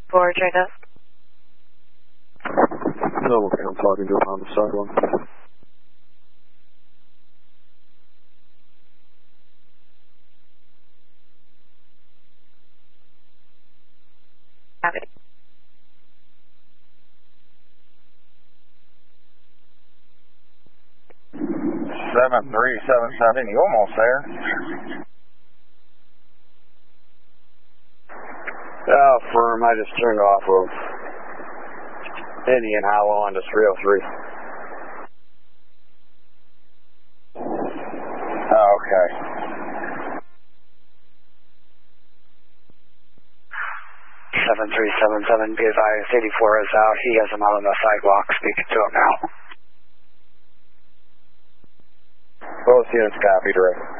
For Jacob. No, okay, I'm talking to him on the sidewalk. Have it. Seven three seven seven. You almost there? Firm. I just turned off of Indian Hollow onto 303. Okay. 7377, be advised, 84 is out. He has him out on the sidewalk. Speaking to him now. Both units copy, direct.